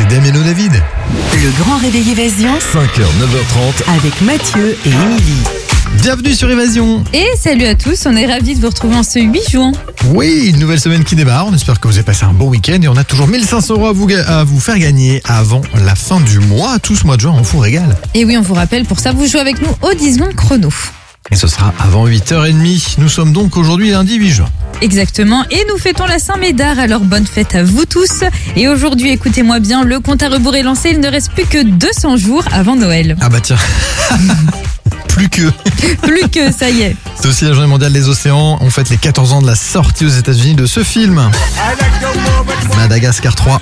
Damien David. Le grand réveil Évasion 5h, 9h30. avec Mathieu et Émilie. Bienvenue sur Évasion. Et salut à tous, on est ravis de vous retrouver en ce 8 juin. Oui, une nouvelle semaine qui démarre. On espère que vous avez passé un bon week-end et on a toujours 1500 € à vous faire gagner avant la fin du mois. Tout ce mois de juin, on vous régale. Et oui, on vous rappelle, pour ça, vous jouez avec nous au 10 secondes chrono. Et ce sera avant 8h30. Nous sommes donc aujourd'hui lundi 8 juin. Exactement, et nous fêtons la Saint-Médard, alors bonne fête à vous tous. Et aujourd'hui, écoutez-moi bien, le compte à rebours est lancé, il ne reste plus que 200 jours avant Noël. Ah bah tiens. Plus que. Plus que, ça y est. C'est aussi la journée mondiale des océans. On fête les 14 ans de la sortie aux États-Unis de ce film. Madagascar 3.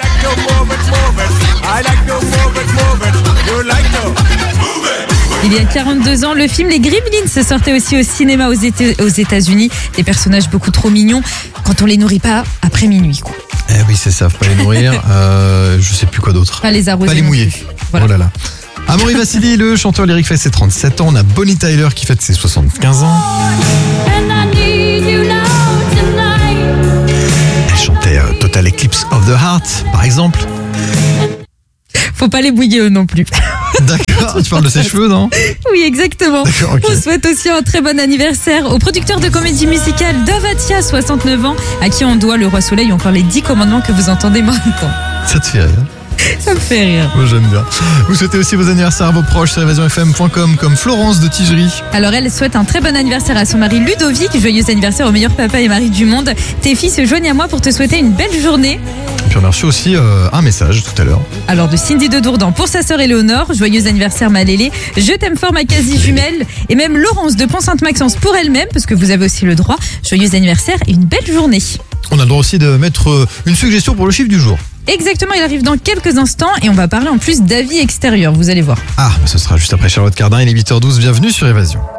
Il y a 42 ans, le film Les Gremlins se sortait aussi au cinéma aux États-Unis. Des personnages beaucoup trop mignons quand on les nourrit pas après minuit, quoi. Eh oui, c'est ça, faut pas les nourrir. Je sais plus quoi d'autre. Pas les arroser. Pas les non mouiller. plus. Voilà. Oh là là. Amaury Vassili, le chanteur lyrique, fête ses 37 ans. On a Bonnie Tyler qui fête ses 75 ans. Elle chantait Total Eclipse of the Heart, par exemple. Faut pas les bouiller eux non plus. D'accord, tu parles de ses cheveux, non? Oui, exactement. D'accord, ok. On souhaite aussi un très bon anniversaire au producteur de comédie musicale Davatia, 69 ans, à qui on doit Le Roi Soleil ou encore les 10 commandements que vous entendez maintenant. Ça te fait rire? Ça me fait rire. Moi j'aime bien. Vous souhaitez aussi vos anniversaires à vos proches sur évasionfm.com comme Florence de Tigerie. Alors elle souhaite un très bon anniversaire à son mari Ludovic. Joyeux anniversaire au meilleur papa et mari du monde. Tes filles se joignent à moi pour te souhaiter une belle journée. Et puis on a reçu aussi un message tout à l'heure. Alors de Cindy de Dourdan pour sa sœur Éléonore. Joyeux anniversaire ma Lélé. Je t'aime fort ma quasi-jumelle. Et même Laurence de Pont-Sainte-Maxence pour elle-même, parce que vous avez aussi le droit. Joyeux anniversaire et une belle journée. On a le droit aussi de mettre une suggestion pour le chiffre du jour. Exactement, il arrive dans quelques instants et on va parler en plus d'avis extérieurs, vous allez voir. Ah, ce sera juste après Charlotte Cardin, il est 8h12, bienvenue sur Évasion.